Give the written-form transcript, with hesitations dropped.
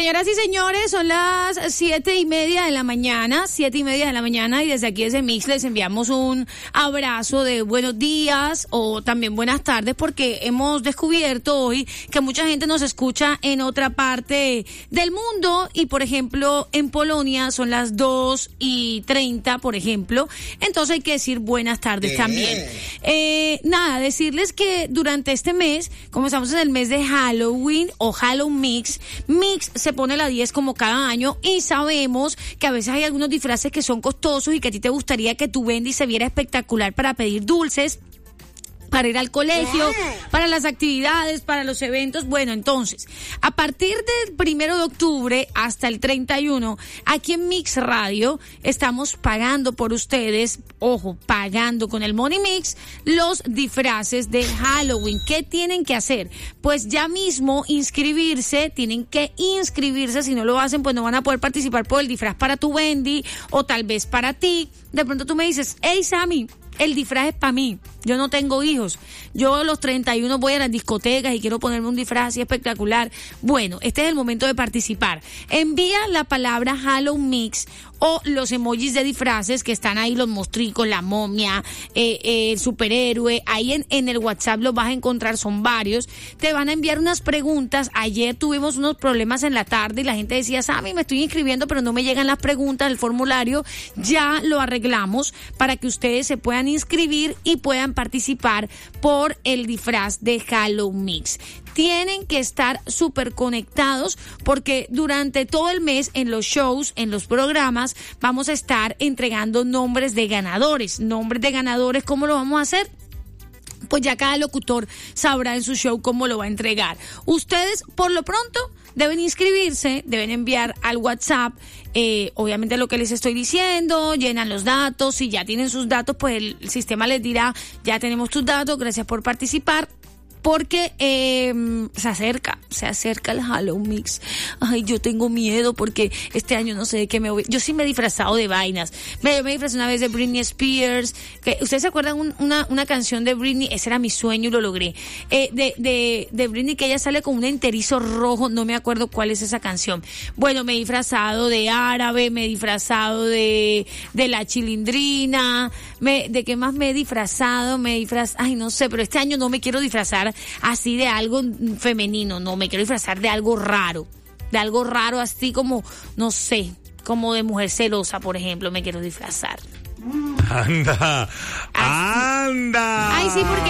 Señoras y señores, son las 7:30 de la mañana, 7:30 de la mañana, y desde aquí, desde Mix, les enviamos un abrazo de buenos días o también buenas tardes, porque hemos descubierto hoy que mucha gente nos escucha en otra parte del mundo, y por ejemplo, en Polonia son las 2:30, por ejemplo, entonces hay que decir buenas tardes también. Nada, decirles que durante este mes, como estamos en el mes de Halloween o Halloween Mix se pone la 10 como cada año, y sabemos que a veces hay algunos disfraces que son costosos y que a ti te gustaría que tu Bendy se viera espectacular para pedir dulces, para ir al colegio, para las actividades, para los eventos. Bueno, entonces, a partir del 1 de octubre hasta el 31, aquí en Mix Radio, estamos pagando por ustedes, ojo, pagando con el Money Mix, los disfraces de Halloween. ¿Qué tienen que hacer? Pues ya mismo tienen que inscribirse. Si no lo hacen, pues no van a poder participar por el disfraz para tu Bendy, o tal vez para ti. De pronto tú me dices, hey Sammy, el disfraz es para mí, yo no tengo hijos, yo a los 31 voy a las discotecas y quiero ponerme un disfraz así espectacular. Bueno, este es el momento de participar. Envía la palabra Halloween Mix o los emojis de disfraces que están ahí, los mostricos, la momia, el superhéroe, ahí en el WhatsApp los vas a encontrar, son varios. Te van a enviar unas preguntas. Ayer tuvimos unos problemas en la tarde y la gente decía, Sammy, me estoy inscribiendo pero no me llegan las preguntas del formulario. Ya lo arreglamos para que ustedes se puedan inscribir y puedan participar por el disfraz de Halloween Mix. Tienen que estar súper conectados, porque durante todo el mes en los shows, en los programas, vamos a estar entregando nombres de ganadores. Nombres de ganadores, ¿cómo lo vamos a hacer? Pues ya cada locutor sabrá en su show cómo lo va a entregar. Ustedes, por lo pronto, deben inscribirse, deben enviar al WhatsApp, obviamente lo que les estoy diciendo, llenan los datos. Si ya tienen sus datos, pues el sistema les dirá, ya tenemos tus datos, gracias por participar. Porque se acerca el Halloween Mix. Ay, yo tengo miedo porque este año no sé de qué me voy. Yo sí me he disfrazado de vainas. Me disfrazé una vez de Britney Spears. ¿Ustedes se acuerdan una canción de Britney? Ese era mi sueño y lo logré. De Britney, que ella sale con un enterizo rojo. No me acuerdo cuál es esa canción. Bueno, me he disfrazado de árabe, me he disfrazado de la Chilindrina. ¿De qué más me he disfrazado? Ay, no sé, pero este año no me quiero disfrazar así de algo femenino, no, me quiero disfrazar de algo raro, así como, no sé, como de mujer celosa, por ejemplo, me quiero disfrazar. Anda. Ay, sí, porque